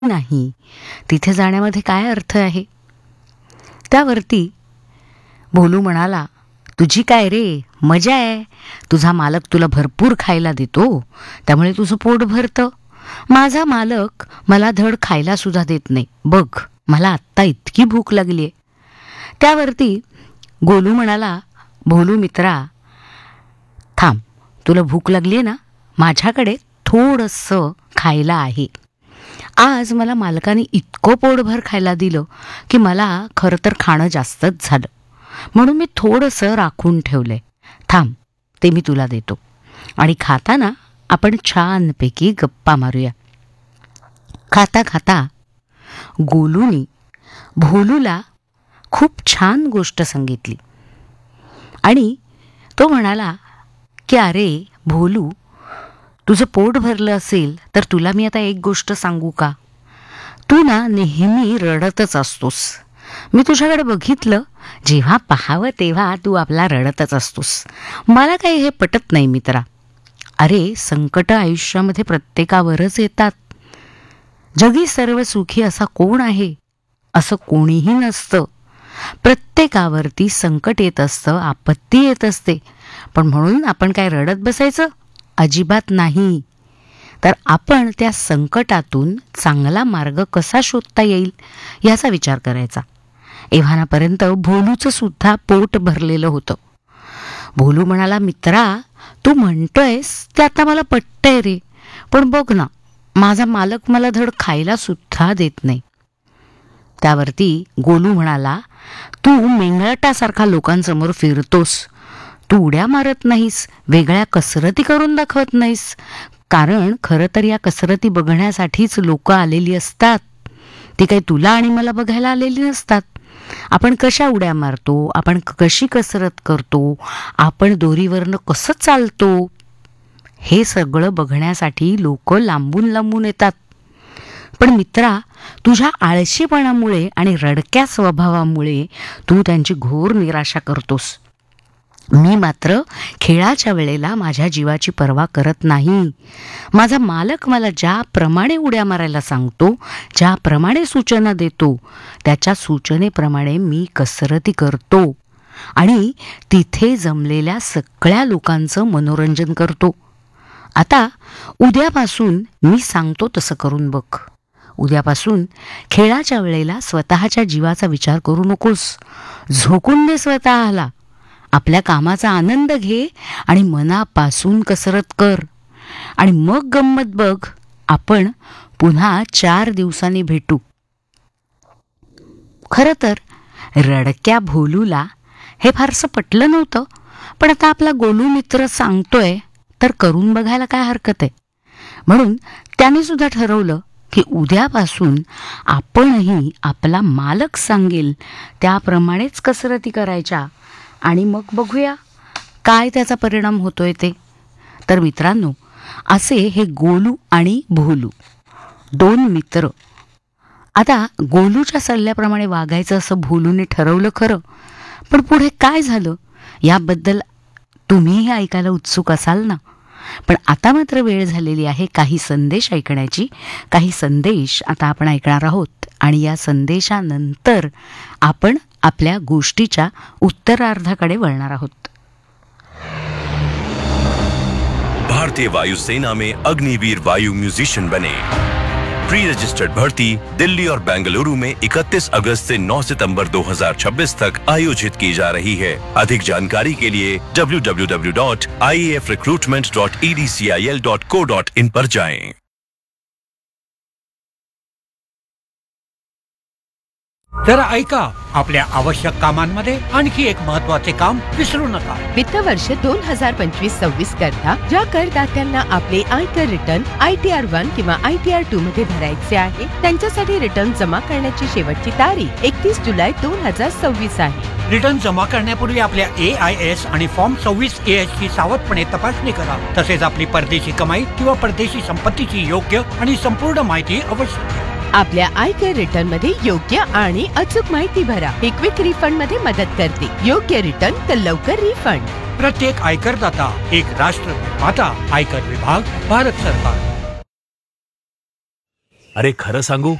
नाही, तिथे जाण्यामध्ये काय अर्थ आहे? त्यावरती भोलू म्हणाला, तुझी काय रे मजा आहे, तुझा मालक तुला भरपूर खायला देतो, त्यामुळे तुझं पोट भरतं. माझा मालक मला धड खायला सुद्धा देत नाही. बघ, मला आत्ता इतकी भूक लागली आहे. त्यावरती गोलू म्हणाला, भोलू मित्रा थांब, तुला भूक लागली आहे ना, माझ्याकडे थोडंसं खायला आहे. आज मला मालकाने इतकं पोटभर खायला दिलं की मला खरं तर खाणं जास्तच झालं, म्हणून मी थोडंसं राखून ठेवलंय. थांब, ते मी तुला देतो आणि खाताना आपण छानपैकी गप्पा मारूया. खाता खाता गोलूनी भोलूला खूप छान गोष्ट सांगितली आणि तो म्हणाला की अरे भोलू, तुझं पोट भरलं असेल तर तुला मी आता एक गोष्ट सांगू का? तू ना नेहमी रडतच असतोस. मी तुझ्याकडे बघितलं, जेव्हा पाहावं तेव्हा तू आपला रडतच असतोस. मला काही हे पटत नाही मित्रा. अरे, संकट आयुष्यामध्ये प्रत्येकावरच येतात. जगी सर्व सुखी असा कोण आहे? असं कोणीही नसतं. प्रत्येकावरती संकट येत असतं, आपत्ती येत असते. पण म्हणून आपण काय रडत बसायचं? अजिबात नाही. तर आपण त्या संकटातून चांगला मार्ग कसा शोधता येईल याचा विचार करायचा. एव्हानापर्यंत भोलूचं सुद्धा पोट भरलेलं होतं. भोलू म्हणाला, मित्रा, तू म्हणतोयस ते आता मला पटतंय रे, पण बघ ना, माझा मालक मला धड खायला सुद्धा देत नाही. त्यावरती गोलू म्हणाला, तू मेंगळटासारखा लोकांसमोर फिरतोस, तू उड्या मारत नाहीस, वेगळ्या कसरती करून दाखवत नाहीस. कारण खरं तर या कसरती बघण्यासाठीच लोक आलेली असतात. ती काही तुला आणि मला बघायला आलेली नसतात. आपण कशा उड्या मारतो, आपण कशी कसरत करतो, आपण दोरीवरनं कसं चालतो, हे सगळं बघण्यासाठी लोक लांबून लांबून येतात. पण मित्रा, तुझ्या आळशीपणामुळे आणि रडक्या स्वभावामुळे तू त्यांची घोर निराशा करतोस. मी मात्र खेळाच्या वेळेला माझ्या जीवाची पर्वा करत नाही. माझा मालक मला ज्याप्रमाणे उड्या मारायला सांगतो, ज्याप्रमाणे सूचना देतो, त्याच्या सूचनेप्रमाणे मी कसरती करतो आणि तिथे जमलेल्या सगळ्या लोकांचं मनोरंजन करतो. आता उद्यापासून मी सांगतो तसं करून बघ. उद्यापासून खेळाच्या वेळेला स्वतःच्या जीवाचा विचार करू नकोस. झोकून दे स्वतःला. आपल्या कामाचा आनंद घे आणि मनापासून कसरत कर. आणि मग गंमत बघ, आपण पुन्हा 4 दिवसांनी भेटू. खरं तर रडक्या भोलूला हे फारसं पटलं नव्हतं, पण आता आपला गोलू मित्र सांगतोय तर करून बघायला काय हरकत आहे. म्हणून त्याने सुद्धा ठरवलं की उद्यापासून आपणही आपला मालक सांगेल त्याप्रमाणेच कसरती करायच्या आणि मग बघूया काय त्याचा परिणाम होतोय ते. तर मित्रांनो, असे हे गोलू आणि भोलू 2 मित्र. आता गोलूच्या सल्ल्याप्रमाणे वागायचं असं भोलूने ठरवलं खरं, पण पुढे काय झालं याबद्दल तुम्हीही ऐकायला उत्सुक असाल ना. पण आता मात्र वेळ झालेली आहे काही संदेश ऐकण्याची. काही संदेश आता आपण ऐकणार आहोत आणि या संदेशानंतर आपण आपल्या गोष्टीच्या उत्तरार्धाकडे वळणार आहोत. भारतीय वायुसेना में अग्निवीर वायु म्यूजिशियन बने. प्री रजिस्टर्ड भर्ती दिल्ली और बेंगलुरु में 31 अगस्त से 9 सितंबर 2026 तक आयोजित की जा रही है. अधिक जानकारी के लिए www.iafrecruitment.edcil.co.in पर जाएं. जरा ऐका, आपल्या आवश्यक कामांमध्ये आणखी एक महत्त्वाचे काम विसरू नका. वित्त वर्ष 2025-26 करता ज्या करदात्यांना आपले आयकर रिटर्न ITR 1 किंवा ITR 2 मध्ये भरायचे आहे, त्यांच्यासाठी रिटर्न जमा करण्याची शेवटची तारीख 31 जुलै 2026 आहे. रिटर्न जमा करण्यापूर्वी आपल्या AIS आणि फॉर्म 26AH ची सावधपणे तपासणी करा. तसेच आपली परदेशी कमाई किंवा परदेशी संपत्तीची योग्य आणि संपूर्ण माहिती अवश्य घ्या. आपल्या आयकर रिटर्न मध्ये योग्य आणि अचूक माहिती भरा. हे क्विक रिफंड मध्ये मदत करते. योग्य रिटर्न तर लवकर रिफंड. प्रत्येक आयकरदाता एक राष्ट्र निर्माता. आयकर विभाग, भारत सरकार. अरे खरं सांगू